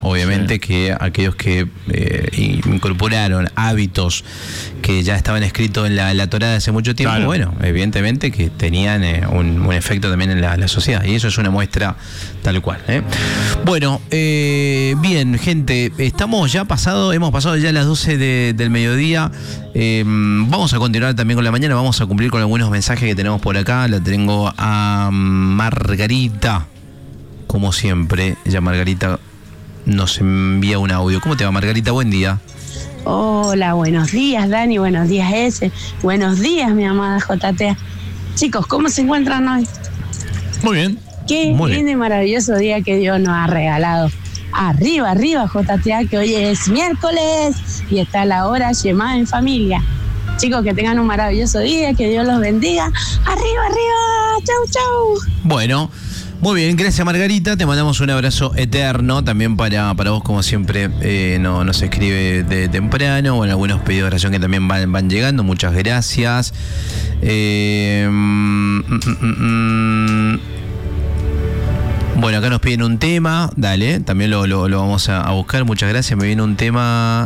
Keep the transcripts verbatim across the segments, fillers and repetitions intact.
Obviamente sí. que aquellos que eh, incorporaron hábitos que ya estaban escritos en la, la Torá de hace mucho tiempo, claro. bueno, evidentemente que tenían eh, un, un efecto también en la, la sociedad, y eso es una muestra tal cual. ¿eh? Bueno, eh, bien, gente, estamos ya pasado, hemos pasado ya las doce de, del mediodía, eh, vamos a continuar también con la mañana, vamos a cumplir con algunos mensajes que tenemos por acá. La tengo a Margarita, como siempre, ya Margarita nos envía un audio. ¿Cómo te va, Margarita? Buen día. Hola, buenos días, Dani, buenos días, S. Buenos días, mi amada J T A. Chicos, ¿cómo se encuentran hoy? Muy bien. Qué Muy lindo bien. y maravilloso día que Dios nos ha regalado. Arriba, arriba, J T A, que hoy es miércoles y está la hora Shema en familia. Chicos, que tengan un maravilloso día, que Dios los bendiga. Arriba, arriba, chau, chau. Bueno, muy bien, gracias Margarita, te mandamos un abrazo eterno también para, para vos, como siempre eh, no, nos escribe de temprano, bueno, algunos pedidos de oración que también van, van llegando, muchas gracias. Eh, mm, mm, mm, bueno, acá nos piden un tema, dale, también lo, lo, lo vamos a, a buscar, muchas gracias, me viene un tema,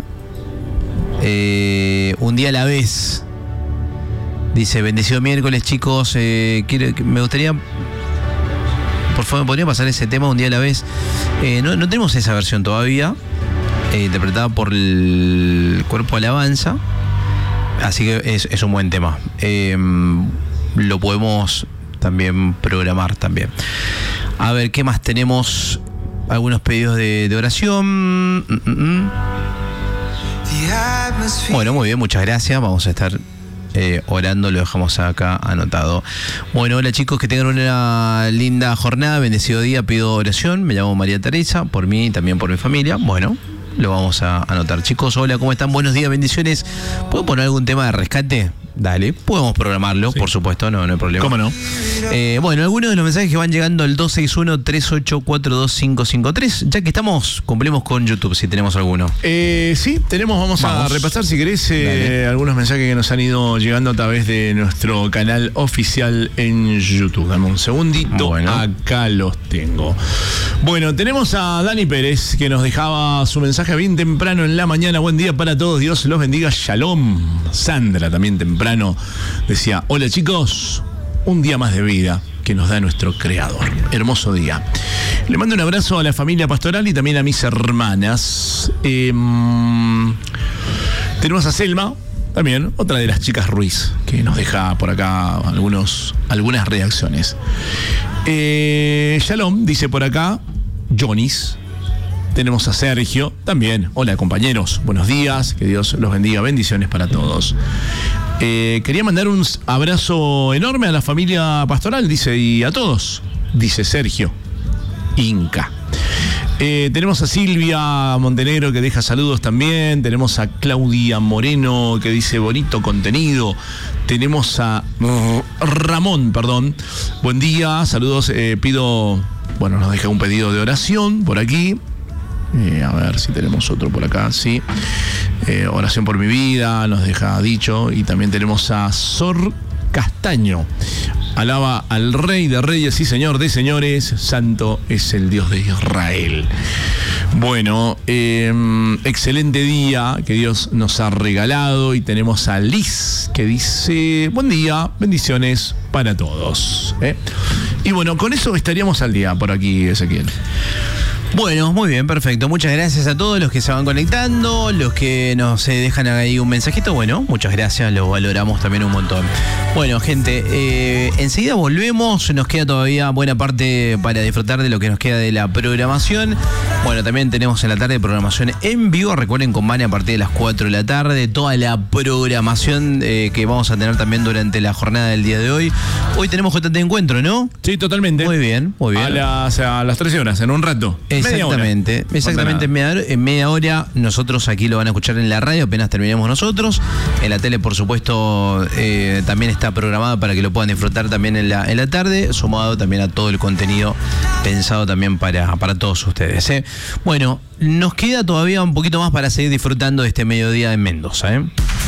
eh, un día a la vez, dice, bendecido miércoles chicos, eh, quiero, me gustaría... Por favor, ¿me podría pasar ese tema un día a la vez? Eh, no, no tenemos esa versión todavía, eh, interpretada por el Cuerpo Alabanza, así que es, es un buen tema. Eh, lo podemos también programar también. A ver, ¿qué más tenemos? Algunos pedidos de, de oración. Mm, mm, mm. Bueno, muy bien, muchas gracias. Vamos a estar... Eh, orando, lo dejamos acá anotado. Bueno, hola chicos, que tengan una linda jornada, bendecido día, pido oración, me llamo María Teresa, por mí y también por mi familia. Bueno, lo vamos a anotar. Chicos, hola, ¿cómo están? Buenos días, bendiciones. ¿Puedo poner algún tema de rescate? Dale, podemos programarlo, sí. Por supuesto, no, no hay problema. ¿Cómo no? Eh, bueno, algunos de los mensajes que van llegando al dos seis uno, tres ocho cuatro, dos cinco cinco tres. Ya que estamos, cumplimos con YouTube, si tenemos alguno. Eh, sí, tenemos, vamos, vamos a repasar, si querés, eh, algunos mensajes que nos han ido llegando a través de nuestro canal oficial en YouTube. Dame un segundito, bueno. Acá los tengo. Bueno, tenemos a Dani Pérez, que nos dejaba su mensaje bien temprano en la mañana. Buen día para todos, Dios los bendiga, shalom. Sandra, también temprano. Decía, hola chicos, un día más de vida que nos da nuestro creador. Hermoso día. Le mando un abrazo a la familia pastoral y también a mis hermanas. Eh, tenemos a Selma, también, otra de las chicas Ruiz, que nos deja por acá algunos, algunas reacciones. Eh, Shalom, dice por acá, Jonis. Tenemos a Sergio, también. Hola compañeros, buenos días, que Dios los bendiga, bendiciones para todos. Eh, quería mandar un abrazo enorme a la familia pastoral, dice, y a todos, dice Sergio Inca. Eh, tenemos a Silvia Montenegro, que deja saludos también. Tenemos a Claudia Moreno, que dice bonito contenido. Tenemos a Ramón, perdón. Buen día, saludos. Eh, pido, bueno, nos deja un pedido de oración por aquí. Eh, a ver si tenemos otro por acá, sí. Eh, oración por mi vida, nos deja dicho. Y también tenemos a Sor Castaño. Alaba al Rey de Reyes y Señor de Señores. Santo es el Dios de Israel. Bueno, eh, excelente día que Dios nos ha regalado. Y tenemos a Liz, que dice, buen día, bendiciones para todos. ¿eh? Y bueno, con eso estaríamos al día por aquí, Ezequiel. Bueno, muy bien, perfecto. Muchas gracias a todos los que se van conectando, los que nos eh, dejan ahí un mensajito. Bueno, muchas gracias, lo valoramos también un montón. Bueno, gente, eh, enseguida volvemos. Nos queda todavía buena parte para disfrutar de lo que nos queda de la programación. Bueno, también tenemos en la tarde programación en vivo. Recuerden, con Vane a partir de las cuatro de la tarde. Toda la programación eh, que vamos a tener también durante la jornada del día de hoy. Hoy tenemos J T Encuentro, ¿no? Sí, totalmente. Muy bien, muy bien. A las, a las trece horas, en un rato. Exactamente, exactamente en media, hora, en media hora. Nosotros aquí lo van a escuchar en la radio apenas terminemos nosotros. En la tele, por supuesto, eh, también está programada para que lo puedan disfrutar también en la, en la tarde, sumado también a todo el contenido pensado también para, para todos ustedes. ¿eh? Bueno, nos queda todavía un poquito más para seguir disfrutando de este mediodía en Mendoza. ¿eh?